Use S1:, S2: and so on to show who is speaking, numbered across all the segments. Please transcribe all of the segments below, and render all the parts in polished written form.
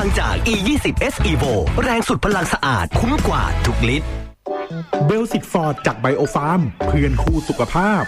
S1: างจาก E20S Evo แรงสุดพลังสะอาดคุ้มกว่าทุกลิตร
S2: เบลสิตฟอร์ดจากไบโอฟาร์มเพื่อนคู่สุขภาพ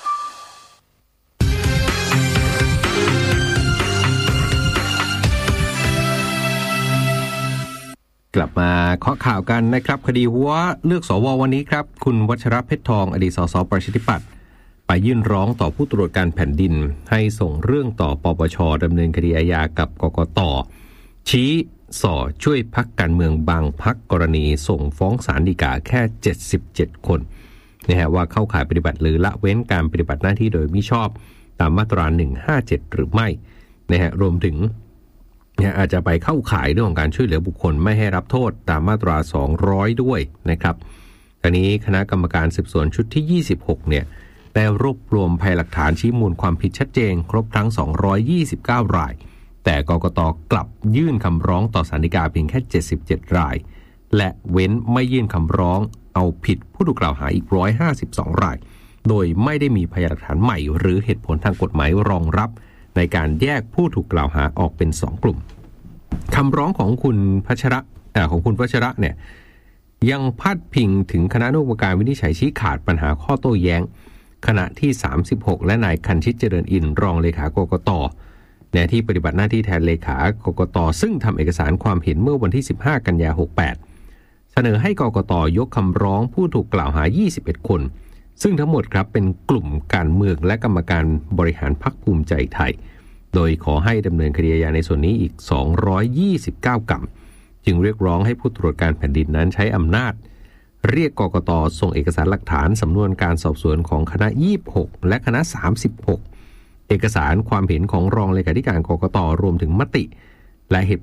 S3: กลับมาเคาะข่าวกันนะครับคดีหัวเลือกสววันนี้ครับคุณวัชรเพชรทองอดีตสสประชาธิปัตย์ไปยื่นร้องต่อผู้ตรวจการแผ่นดินให้ส่งเรื่องต่อปปชดำเนินคดีอาญากับกกต.ชี้ส่อช่วยพรรคการเมืองบางพรรคกรณีส่งฟ้องศาลฎีกาแค่77คนนะฮะว่าเข้าข่ายปฏิบัติหรือละเว้นการปฏิบัติหน้าที่โดยมิชอบตามมาตรา157หรือไม่นะฮะรวมถึงอาจจะไปเข้าข่ายเรื่องของการช่วยเหลือบุคคลไม่ให้รับโทษตามมาตรา200ด้วยนะครับตอนนี้คณะกรรมการสืบสวนชุดที่26เนี่ยได้รวบรวมพยานหลักฐานชี้มูลความผิดชัดเจนครบทั้ง229รายแต่กกต.กลับยื่นคำร้องต่อศาลฎีกาเพียงแค่77รายและเว้นไม่ยื่นคำร้องเอาผิดผู้ถูกกล่าวหาอีก152รายโดยไม่ได้มีพยานหลักฐานใหม่หรือเหตุผลทางกฎหมายรองรับในการแยกผู้ถูกกล่าวหาออกเป็น2กลุ่มคำร้องของคุณวัชระเนี่ยยังพาดพิงถึงคณะอนุกรรมการวินิจฉัยชี้ขาดปัญหาข้อโต้แย้งขณะที่36และนายคันชิตเจริญอินทร์รองเลขากกต.ที่ปฏิบัติหน้าที่แทนเลขากกต.ซึ่งทำเอกสารความเห็นเมื่อวันที่15กันยายน68เสนอให้กกต.ยกคำร้องผู้ถูกกล่าวหา21คนซึ่งทั้งหมดครับเป็นกลุ่มการเมืองและกรรมการบริหารพรรคภูมิใจไทยโดยขอให้ดำเนินคดีอาญาในส่วนนี้อีก229กรัมจึงเรียกร้องให้ผู้ตรวจการแผ่นดินนั้นใช้อำนาจเรียกกกต.ส่งเอกสารหลักฐานสำนวนการสอบสวนของคณะ26และคณะ36เอกสารความเห็นของรองเลขาธิการกกต.รวมถึงมติและเหตุ